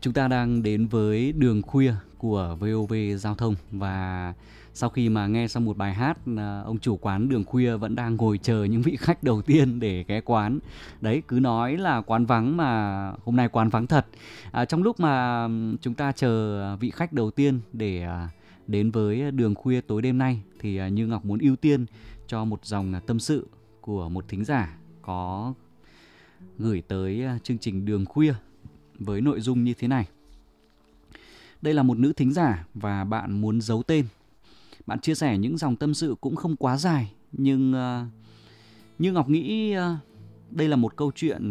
Chúng ta đang đến với Đường Khuya của VOV Giao thông. Và sau khi mà nghe xong một bài hát, ông chủ quán Đường Khuya vẫn đang ngồi chờ những vị khách đầu tiên để ghé quán. Đấy, cứ nói là quán vắng mà hôm nay quán vắng thật. Trong lúc mà chúng ta chờ vị khách đầu tiên để đến với Đường Khuya tối đêm nay, thì Như Ngọc muốn ưu tiên cho một dòng tâm sự của một thính giả có gửi tới chương trình Đường Khuya với nội dung như thế này. Đây là một nữ thính giả và bạn muốn giấu tên. Bạn chia sẻ những dòng tâm sự cũng không quá dài, nhưng Như Ngọc nghĩ đây là một câu chuyện